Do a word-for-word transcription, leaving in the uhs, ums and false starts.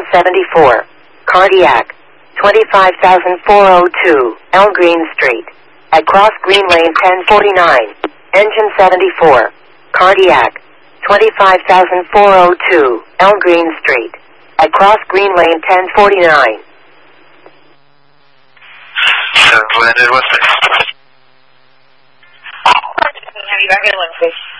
seventy-four. Cardiac. twenty-five thousand four hundred two. L Green Street. At Cross Green Lane ten forty-nine. Engine seventy-four. Cardiac. twenty-five thousand four hundred two. L Green Street. At Cross Green Lane ten forty-nine. So, landed, what's this? Have you got good one, please?